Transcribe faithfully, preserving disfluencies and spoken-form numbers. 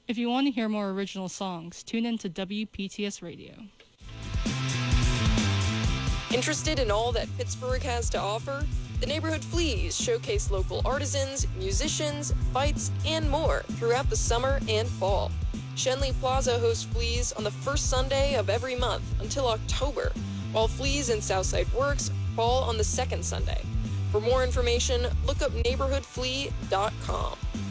If you want to hear more original songs, tune in to W P T S Radio. Interested in all that Pittsburgh has to offer? The Neighborhood Fleas showcase local artisans, musicians, fights, and more throughout the summer and fall. Shenley Plaza hosts Fleas on the first Sunday of every month until October, while Fleas and Southside Works fall on the second Sunday. For more information, look up neighborhood flea dot com.